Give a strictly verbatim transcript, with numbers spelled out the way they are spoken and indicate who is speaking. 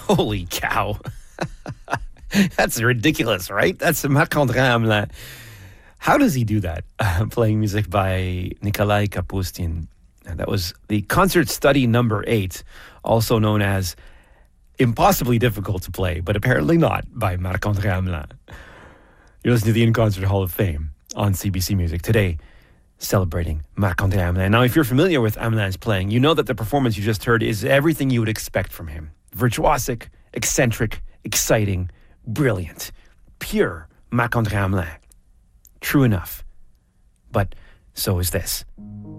Speaker 1: Holy cow. That's ridiculous, right? That's Marc-André Hamelin. How does he do that? Uh, playing music by Nikolai Kapustin. And that was the concert study number eight, also known as Impossibly Difficult to Play, but apparently not, by Marc-André Hamelin. You're listening to the In Concert Hall of Fame on C B C Music today, celebrating Marc-André Hamelin. Now, if you're familiar with Hamelin's playing, you know that the performance you just heard is everything you would expect from him. Virtuosic, eccentric, exciting, brilliant, pure Marc-André Hamelin. True enough. But so is this.